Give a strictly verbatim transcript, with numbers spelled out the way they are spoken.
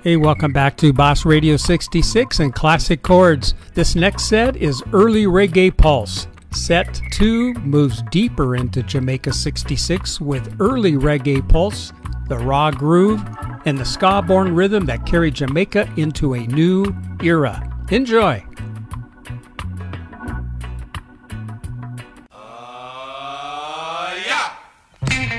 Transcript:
Hey, welcome back to Boss Radio sixty-six and Classic Chords. This next set is Early Reggae Pulse. Set two moves deeper into Jamaica sixty-six with Early Reggae Pulse, the raw groove, and the ska-born rhythm that carried Jamaica into a new era. Enjoy!